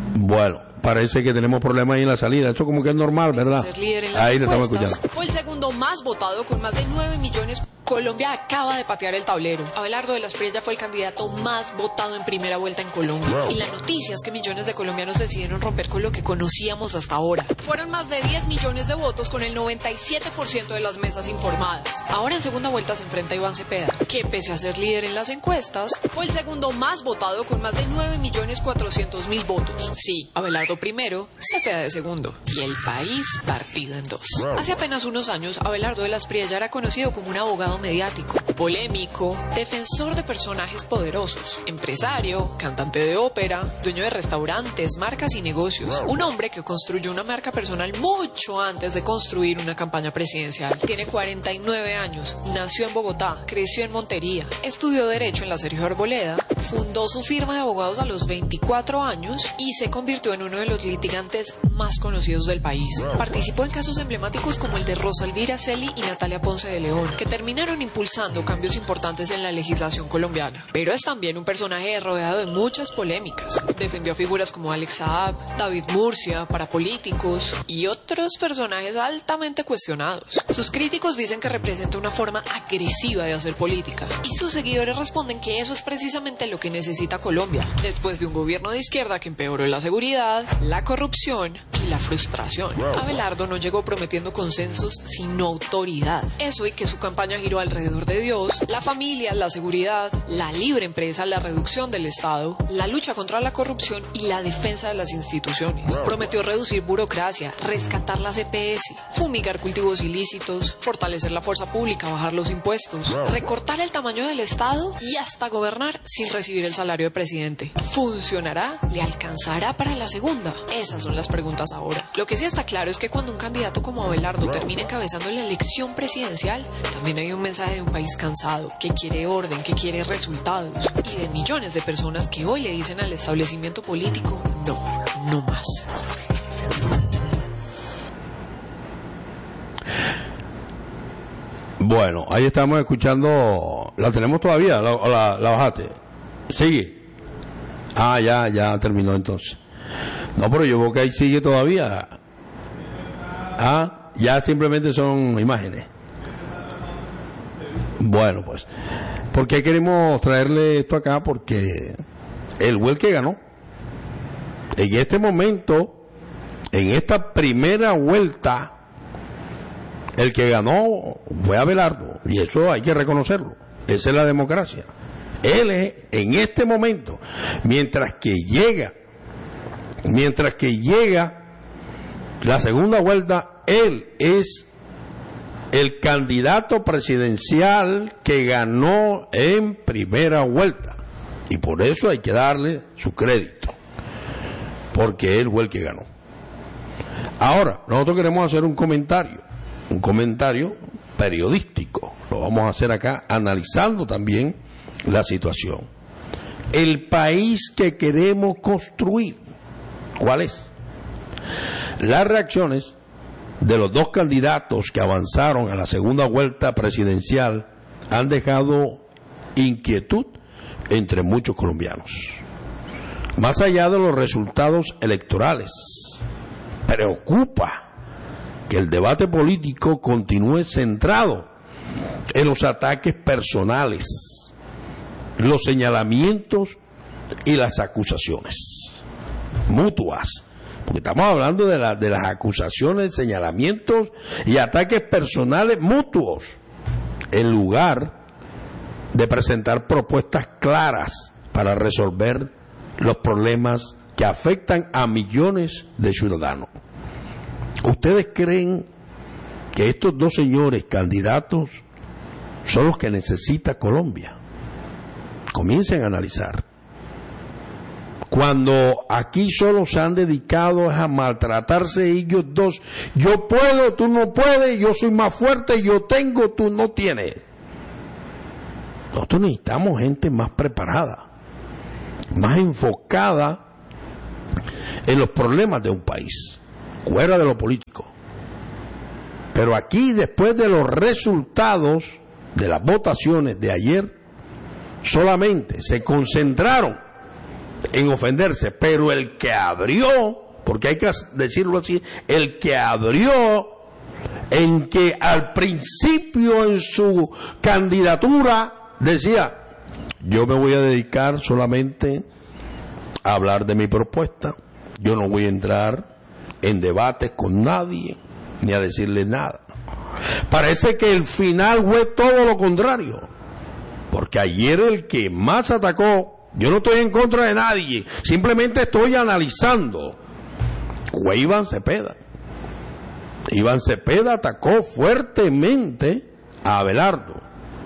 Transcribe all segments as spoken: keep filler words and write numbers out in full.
Bueno, parece que tenemos problemas ahí en la salida. Eso como que es normal, ¿verdad? Ahí le estamos escuchando. Fue el segundo más votado con más de nueve millones. Colombia acaba de patear el tablero. Abelardo de la Espriella fue el candidato más votado en primera vuelta en Colombia. Wow. Y la noticia es que millones de colombianos decidieron romper con lo que conocíamos hasta ahora. Fueron más de diez millones de votos con el noventa y siete por ciento de las mesas informadas. Ahora en segunda vuelta se enfrenta a Iván Cepeda, que pese a ser líder en las encuestas, fue el segundo más votado con más de nueve millones cuatrocientos mil votos. Sí, Abelardo primero, Cepeda de segundo. Y el país partido en dos. Wow. Hace apenas unos años, Abelardo de la Espriella era conocido como un abogado mediático, polémico, defensor de personajes poderosos, empresario, cantante de ópera, dueño de restaurantes, marcas y negocios. Un hombre que construyó una marca personal mucho antes de construir una campaña presidencial. Tiene cuarenta y nueve años, nació en Bogotá, creció en Montería, estudió Derecho en la Sergio Arboleda, fundó su firma de abogados a los veinticuatro años y se convirtió en uno de los litigantes más conocidos del país. Participó en casos emblemáticos como el de Rosa Elvira Celi y Natalia Ponce de León, que terminaron impulsando cambios importantes en la legislación colombiana. Pero es también un personaje rodeado de muchas polémicas. Defendió a figuras como Alex Saab, David Murcia, parapolíticos y otros personajes altamente cuestionados. Sus críticos dicen que representa una forma agresiva de hacer política y sus seguidores responden que eso es precisamente lo que necesita Colombia después de un gobierno de izquierda que empeoró la seguridad, la corrupción y la frustración. Abelardo no llegó prometiendo consensos sino autoridad. Eso y que su campaña giró alrededor de Dios, la familia, la seguridad, la libre empresa, la reducción del Estado, la lucha contra la corrupción y la defensa de las instituciones. Prometió reducir burocracia, rescatar la C P S, fumigar cultivos ilícitos, fortalecer la fuerza pública, bajar los impuestos, recortar el tamaño del Estado y hasta gobernar sin recibir el salario de presidente. ¿Funcionará? ¿Le alcanzará para la segunda? Esas son las preguntas ahora. Lo que sí está claro es que cuando un candidato como Abelardo termina encabezando la elección presidencial, también hay un mensaje de un país cansado, que quiere orden, que quiere resultados, y de millones de personas que hoy le dicen al establecimiento político, no, no más. Bueno, ahí estamos escuchando. ¿La tenemos todavía? ¿La, la, la bajaste? ¿Sigue? Ah, ya, ya terminó entonces. No, pero yo veo que ahí sigue todavía. Ah, ya simplemente son imágenes. Bueno, pues, ¿por qué queremos traerle esto acá? Porque el Well que ganó, en este momento, en esta primera vuelta, el que ganó fue Abelardo, y eso hay que reconocerlo. Esa es la democracia. Él es, en este momento, mientras que llega, mientras que llega la segunda vuelta, él es el candidato presidencial que ganó en primera vuelta, y por eso hay que darle su crédito, porque él fue el que ganó. Ahora, nosotros queremos hacer un comentario, un comentario periodístico, lo vamos a hacer acá analizando también la situación. El país que queremos construir, ¿cuál es? Las reacciones de los dos candidatos que avanzaron a la segunda vuelta presidencial han dejado inquietud entre muchos colombianos. Más allá de los resultados electorales, preocupa que el debate político continúe centrado en los ataques personales, los señalamientos y las acusaciones mutuas. Porque estamos hablando de, la, de las acusaciones, señalamientos y ataques personales mutuos, en lugar de presentar propuestas claras para resolver los problemas que afectan a millones de ciudadanos. ¿Ustedes creen que estos dos señores candidatos son los que necesita Colombia? Comiencen a analizar. Cuando aquí solo se han dedicado a maltratarse ellos dos, yo puedo, tú no puedes, yo soy más fuerte, yo tengo, tú no tienes. Nosotros necesitamos gente más preparada, más enfocada en los problemas de un país, fuera de lo político. Pero aquí, después de los resultados de las votaciones de ayer, solamente se concentraron en ofenderse, pero el que abrió, porque hay que decirlo así, el que abrió en que al principio en su candidatura decía, yo me voy a dedicar solamente a hablar de mi propuesta, yo no voy a entrar en debates con nadie, ni a decirle nada. Parece que el final fue todo lo contrario, porque ayer el que más atacó, yo no estoy en contra de nadie, simplemente estoy analizando, fue Iván Cepeda. Iván Cepeda atacó fuertemente a Abelardo.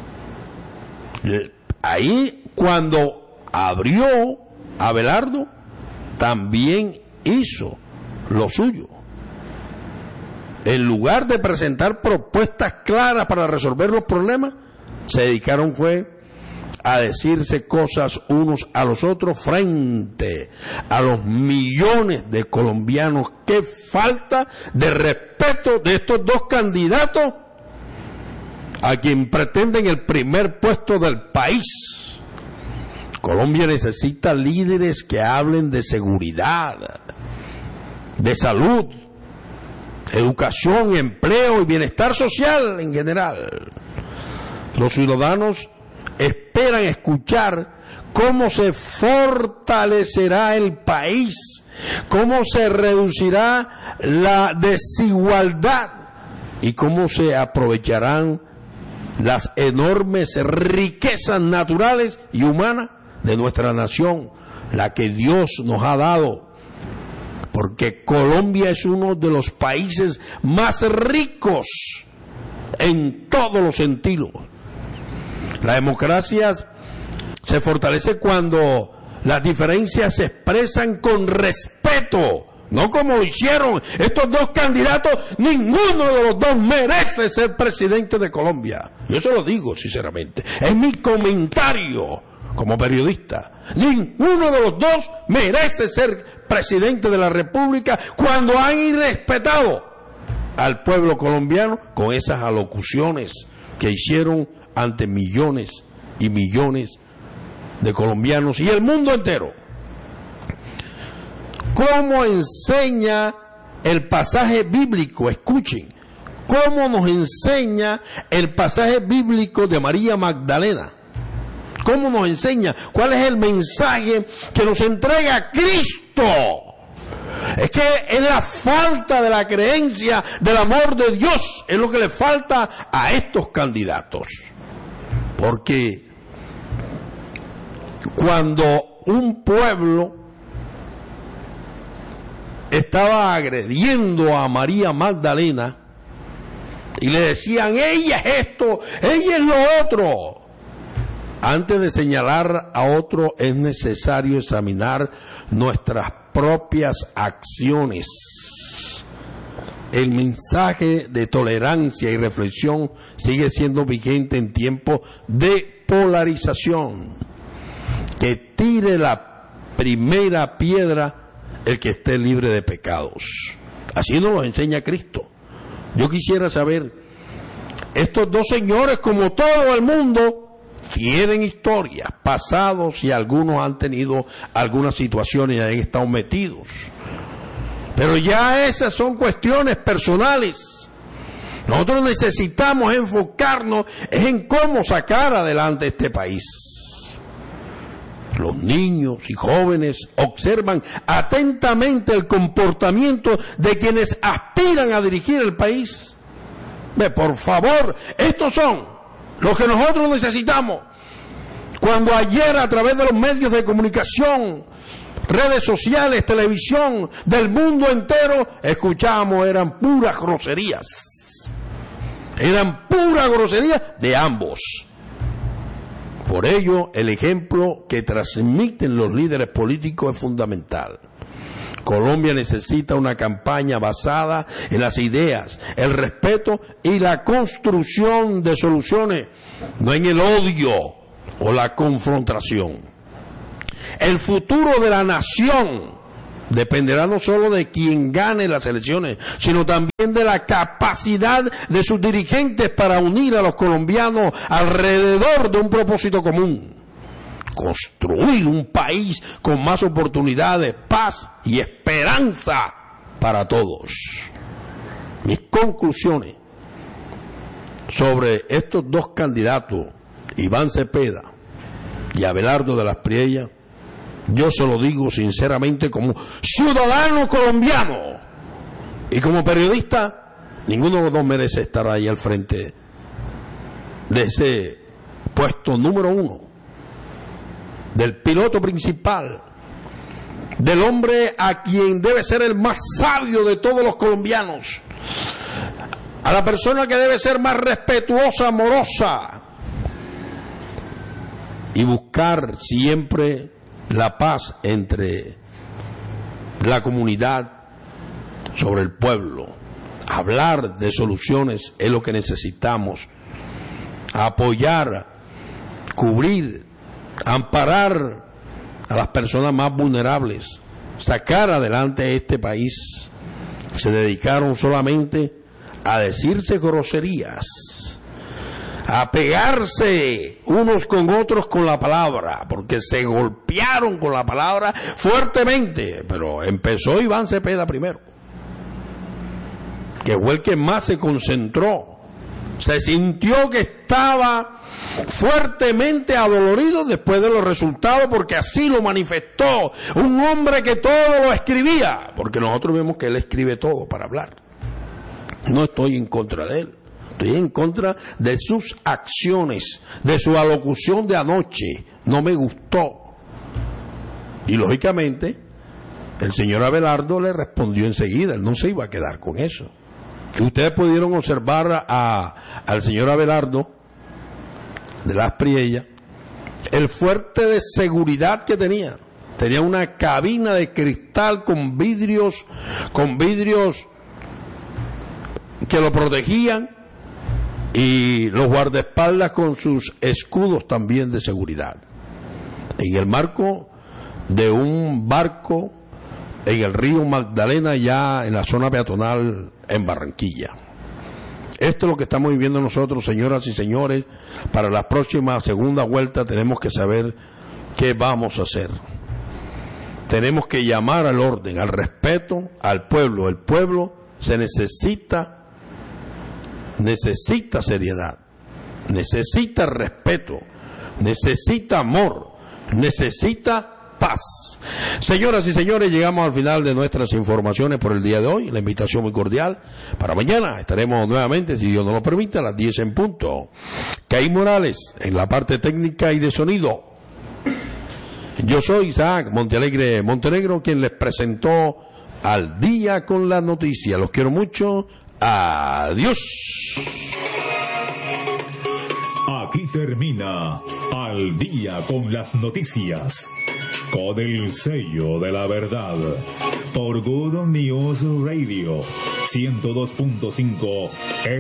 Ahí cuando abrió Abelardo, también hizo lo suyo. En lugar de presentar propuestas claras para resolver los problemas, se dedicaron fue a decirse cosas unos a los otros frente a los millones de colombianos. ¡Qué falta de respeto de estos dos candidatos a quien pretenden el primer puesto del país! Colombia necesita líderes que hablen de seguridad, de salud, educación, empleo y bienestar social en general. Los ciudadanos esperan escuchar cómo se fortalecerá el país, cómo se reducirá la desigualdad y cómo se aprovecharán las enormes riquezas naturales y humanas de nuestra nación, la que Dios nos ha dado, porque Colombia es uno de los países más ricos en todos los sentidos. La democracia se fortalece cuando las diferencias se expresan con respeto, no como hicieron estos dos candidatos. Ninguno de los dos merece ser presidente de Colombia. Yo se lo digo sinceramente, es mi comentario como periodista. Ninguno de los dos merece ser presidente de la República cuando han irrespetado al pueblo colombiano con esas alocuciones que hicieron ante millones y millones de colombianos y el mundo entero. ¿Cómo enseña el pasaje bíblico? Escuchen, ¿cómo nos enseña el pasaje bíblico de María Magdalena? ¿Cómo nos enseña? ¿Cuál es el mensaje que nos entrega Cristo? Es que es la falta de la creencia del amor de Dios, es lo que le falta a estos candidatos. Porque cuando un pueblo estaba agrediendo a María Magdalena y le decían, ella es esto, ella es lo otro, antes de señalar a otro es necesario examinar nuestras propias acciones. El mensaje de tolerancia y reflexión sigue siendo vigente en tiempos de polarización. Que tire la primera piedra el que esté libre de pecados. Así nos lo enseña Cristo. Yo quisiera saber, estos dos señores, como todo el mundo, tienen historias, pasados, y algunos han tenido algunas situaciones y han estado metidos. Pero ya esas son cuestiones personales. Nosotros necesitamos enfocarnos en cómo sacar adelante este país. Los niños y jóvenes observan atentamente el comportamiento de quienes aspiran a dirigir el país. Ve, por favor, estos son los que nosotros necesitamos. Cuando ayer a través de los medios de comunicación, redes sociales, televisión, del mundo entero, escuchábamos, eran puras groserías. Eran puras groserías de ambos. Por ello, el ejemplo que transmiten los líderes políticos es fundamental. Colombia necesita una campaña basada en las ideas, el respeto y la construcción de soluciones, no en el odio o la confrontación. El futuro de la nación dependerá no solo de quien gane las elecciones, sino también de la capacidad de sus dirigentes para unir a los colombianos alrededor de un propósito común. construir un país con más oportunidades, paz y esperanza para todos. Mis conclusiones sobre estos dos candidatos, Iván Cepeda y Abelardo de las Priellas, yo se lo digo sinceramente como ciudadano colombiano y como periodista, ninguno de los dos merece estar ahí al frente de ese puesto número uno, del piloto principal, del hombre a quien debe ser el más sabio de todos los colombianos, a la persona que debe ser más respetuosa, amorosa y buscar siempre la paz entre la comunidad sobre el pueblo. Hablar de soluciones es lo que necesitamos. Apoyar, cubrir, amparar a las personas más vulnerables, sacar adelante este país. Se dedicaron solamente a decirse groserías, a pegarse unos con otros con la palabra, porque se golpearon con la palabra fuertemente, pero empezó Iván Cepeda primero, que fue el que más se concentró, se sintió que estaba fuertemente adolorido después de los resultados, porque así lo manifestó un hombre que todo lo escribía, porque nosotros vemos que él escribe todo para hablar. No estoy en contra de él, estoy en contra de sus acciones, de su alocución de anoche, no me gustó. Y lógicamente el señor Abelardo le respondió enseguida, él no se iba a quedar con eso. Que ustedes pudieron observar a, al señor Abelardo de las Priellas, el fuerte de seguridad que tenía. Tenía una cabina de cristal con vidrios, con vidrios que lo protegían, y los guardaespaldas con sus escudos también de seguridad, en el marco de un barco en el río Magdalena, ya en la zona peatonal en Barranquilla. Esto es lo que estamos viviendo nosotros, señoras y señores. Para la próxima segunda vuelta tenemos que saber qué vamos a hacer. Tenemos que llamar al orden, al respeto, al pueblo. El pueblo se necesita necesita seriedad, necesita respeto, necesita amor, necesita paz. Señoras y señores, llegamos al final de nuestras informaciones por el día de hoy. La invitación muy cordial para mañana. Estaremos nuevamente, si Dios nos lo permite, a las diez en punto. Caí Morales en la parte técnica y de sonido. Yo soy Isaac Montealegre Montenegro, quien les presentó Al Día con la Noticia. Los quiero mucho. Adiós. Aquí termina Al Día con las Noticias, con el sello de la verdad, por Good News Radio ciento dos punto cinco